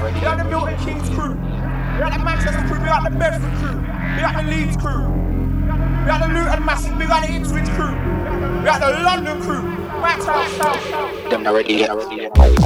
We got the Milton Keynes crew. We got the Manchester crew. We got the Bedford crew. We got the Leeds crew. We got the Luton Massive. We got the Ipswich crew. We got the London crew. Them already.